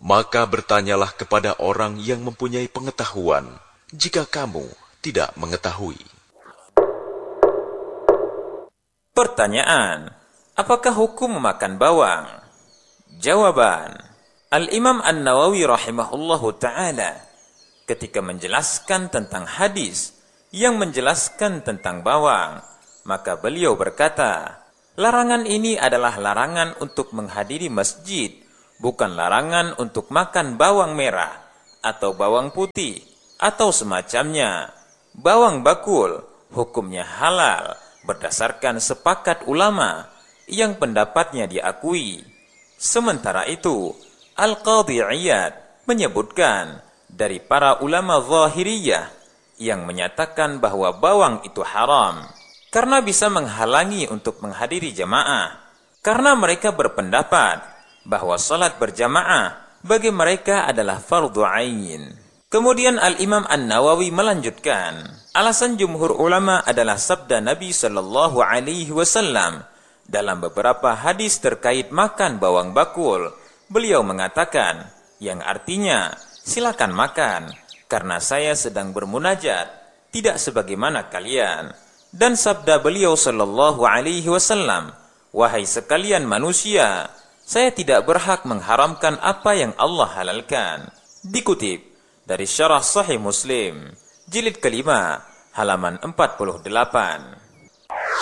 Maka bertanyalah kepada orang yang mempunyai pengetahuan, jika kamu tidak mengetahui. Pertanyaan: apakah hukum memakan bawang? Jawaban: Al-Imam An-Nawawi rahimahullahu ta'ala ketika menjelaskan tentang hadis yang menjelaskan tentang bawang, maka beliau berkata, larangan ini adalah larangan untuk menghadiri masjid, bukan larangan untuk makan bawang merah atau bawang putih atau semacamnya. Bawang bakul hukumnya halal berdasarkan sepakat ulama yang pendapatnya diakui. Sementara itu, Al-Qadhi Iyad menyebutkan dari para ulama Zahiriyah yang menyatakan bahwa bawang itu haram karena bisa menghalangi untuk menghadiri jamaah, karena mereka berpendapat bahwa salat berjamaah bagi mereka adalah fardhu ain. Kemudian Al-Imam An-Nawawi melanjutkan, alasan jumhur ulama adalah sabda Nabi sallallahu alaihi wasallam dalam beberapa hadis terkait makan bawang bakul. Beliau mengatakan, yang artinya, silakan makan, karena saya sedang bermunajat, tidak sebagaimana kalian. Dan sabda beliau sallallahu alaihi wasallam, wahai sekalian manusia, saya tidak berhak mengharamkan apa yang Allah halalkan. Dikutip dari Syarah Sahih Muslim, jilid kelima, halaman 48.